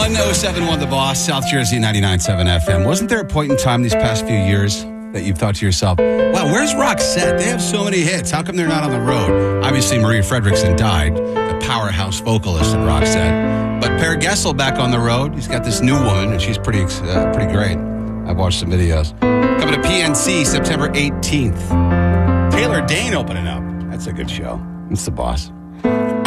1071 The Boss, South Jersey 99.7 FM. Wasn't there a point in time these past few years that you've thought to yourself, wow, where's Roxette? They have so many hits. How come they're not on the road? Obviously, Maria Fredriksson died, the powerhouse vocalist of Roxette. But Per Gessle back on the road. He's got this new woman, and she's pretty great. I've watched some videos. Coming to PNC September 18th. Taylor Dane opening up. That's a good show. It's The Boss.